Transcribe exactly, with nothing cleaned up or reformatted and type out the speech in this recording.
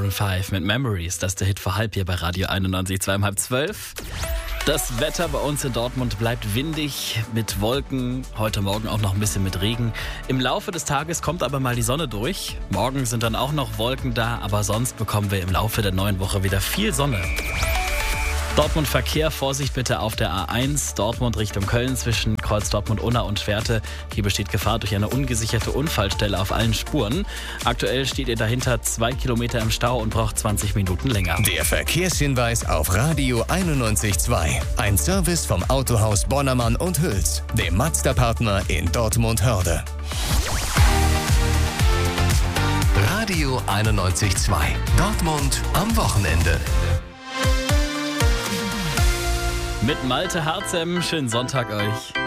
Maroon fünf mit Memories, das ist der Hit vor halb hier bei Radio einundneunzig Komma zwei um halb zwölf. Das Wetter bei uns in Dortmund bleibt windig mit Wolken, heute Morgen auch noch ein bisschen mit Regen. Im Laufe des Tages kommt aber mal die Sonne durch. Morgen sind dann auch noch Wolken da, aber sonst bekommen wir im Laufe der neuen Woche wieder viel Sonne. Dortmund Verkehr, Vorsicht bitte auf der A eins, Dortmund Richtung Köln zwischen Kreuz Dortmund-Unna und Schwerte. Hier besteht Gefahr durch eine ungesicherte Unfallstelle auf allen Spuren. Aktuell steht ihr dahinter zwei Kilometer im Stau und braucht zwanzig Minuten länger. Der Verkehrshinweis auf Radio einundneunzig Komma zwei. Ein Service vom Autohaus Bonnermann und Hüls, dem Mazda-Partner in Dortmund-Hörde. Radio einundneunzig Komma zwei. Dortmund am Wochenende. Mit Malte Harzem, schönen Sonntag euch.